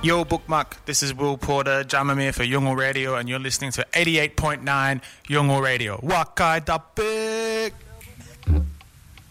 Yo, Bookmark, this is Will Porter, Jamamir for Youngall Radio, and you're listening to 88.9 Youngall Radio. Wakai da big!